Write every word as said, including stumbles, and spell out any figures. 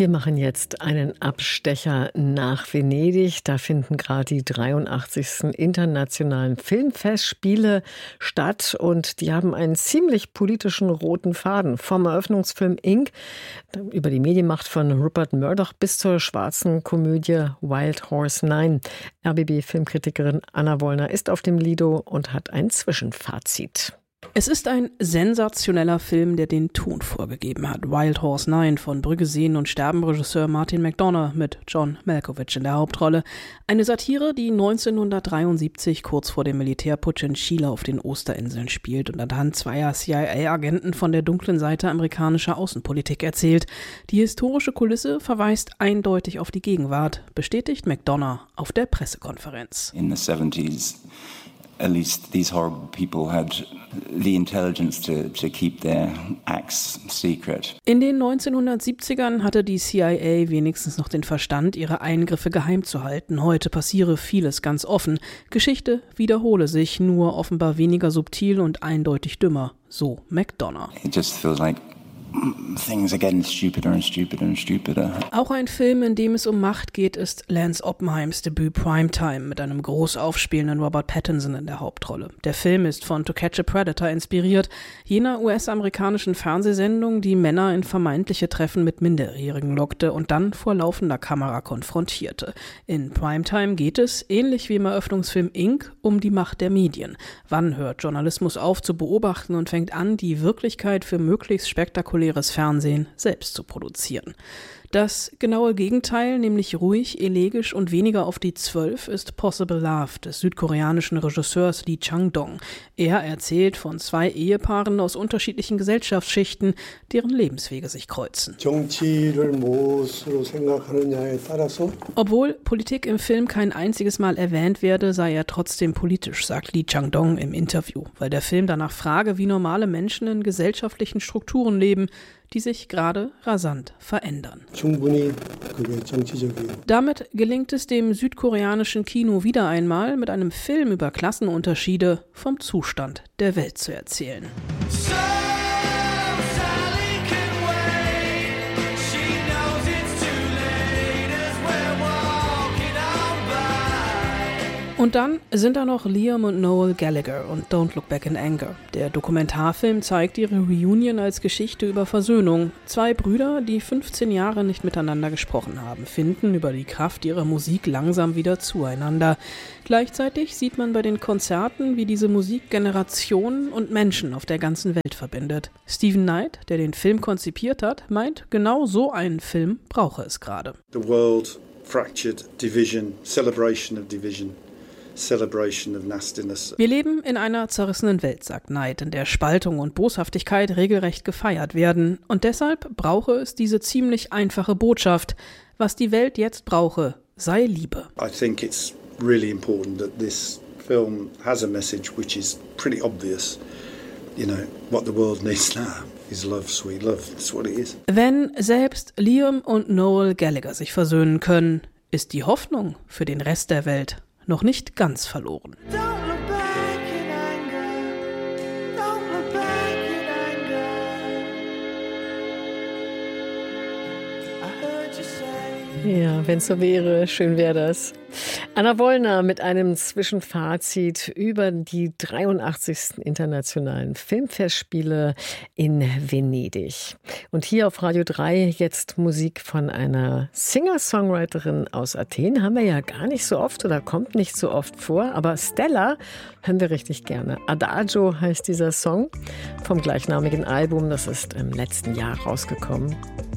Wir machen jetzt einen Abstecher nach Venedig. Da finden gerade die dreiundachtzigsten internationalen Filmfestspiele statt und die haben einen ziemlich politischen roten Faden. Vom Eröffnungsfilm Ink über die Medienmacht von Rupert Murdoch bis zur schwarzen Komödie Wild Horse neun. R B B-Filmkritikerin Anna Wollner ist auf dem Lido und hat ein Zwischenfazit. Es ist ein sensationeller Film, der den Ton vorgegeben hat. Wild Horse neun von Brügge sehen und sterben Regisseur Martin McDonagh mit John Malkovich in der Hauptrolle. Eine Satire, die neunzehnhundertdreiundsiebzig kurz vor dem Militärputsch in Chile auf den Osterinseln spielt und anhand zweier C I A-Agenten von der dunklen Seite amerikanischer Außenpolitik erzählt. Die historische Kulisse verweist eindeutig auf die Gegenwart, bestätigt McDonagh auf der Pressekonferenz. In the seventies at least these horrible people had the intelligence to, to keep their acts secret. In den neunzehnhundertsiebzigern hatte die C I A wenigstens noch den Verstand, ihre Eingriffe geheim zu halten. Heute passiere vieles ganz offen. Geschichte wiederhole sich, nur offenbar weniger subtil und eindeutig dümmer. So McDonagh. It just feels like things are getting stupider and stupider and stupider. Auch ein Film, in dem es um Macht geht, ist Lance Oppenheims Debüt Primetime mit einem groß aufspielenden Robert Pattinson in der Hauptrolle. Der Film ist von To Catch a Predator inspiriert, jener U S-amerikanischen Fernsehsendung, die Männer in vermeintliche Treffen mit Minderjährigen lockte und dann vor laufender Kamera konfrontierte. In Primetime geht es, ähnlich wie im Eröffnungsfilm Ink, um die Macht der Medien. Wann hört Journalismus auf zu beobachten und fängt an, die Wirklichkeit für möglichst spektakulär Fernsehen selbst zu produzieren. Das genaue Gegenteil, nämlich ruhig, elegisch und weniger auf die Zwölf, ist Possible Love des südkoreanischen Regisseurs Lee Chang-dong. Er erzählt von zwei Ehepaaren aus unterschiedlichen Gesellschaftsschichten, deren Lebenswege sich kreuzen. Obwohl Politik im Film kein einziges Mal erwähnt werde, sei er trotzdem politisch, sagt Lee Chang-dong im Interview, weil der Film danach frage, wie normale Menschen in gesellschaftlichen Strukturen leben, die sich gerade rasant verändern. Damit gelingt es dem südkoreanischen Kino wieder einmal, mit einem Film über Klassenunterschiede vom Zustand der Welt zu erzählen. Und dann sind da noch Liam und Noel Gallagher und Don't Look Back in Anger. Der Dokumentarfilm zeigt ihre Reunion als Geschichte über Versöhnung. Zwei Brüder, die fünfzehn Jahre nicht miteinander gesprochen haben, finden über die Kraft ihrer Musik langsam wieder zueinander. Gleichzeitig sieht man bei den Konzerten, wie diese Musik Generationen und Menschen auf der ganzen Welt verbindet. Stephen Knight, der den Film konzipiert hat, meint, genau so einen Film brauche es gerade. The world fractured, division, celebration of division. Celebration of nastiness. Wir leben in einer zerrissenen Welt, sagt Knight, in der Spaltung und Boshaftigkeit regelrecht gefeiert werden. Und deshalb brauche es diese ziemlich einfache Botschaft. Was die Welt jetzt brauche, sei Liebe. I think it's really important that this film has a message which is pretty obvious. You know, what the world needs now is love, sweet love. That's what it is. Wenn selbst Liam und Noel Gallagher sich versöhnen können, ist die Hoffnung für den Rest der Welt noch nicht ganz verloren. Ja, wenn es so wäre, schön wäre das. Anna Wollner mit einem Zwischenfazit über die dreiundachtzigsten internationalen Filmfestspiele in Venedig. Und hier auf Radio drei jetzt Musik von einer Singer-Songwriterin aus Athen. Haben wir ja gar nicht so oft oder kommt nicht so oft vor. Aber Stella hören wir richtig gerne. Adagio heißt dieser Song vom gleichnamigen Album. Das ist im letzten Jahr rausgekommen.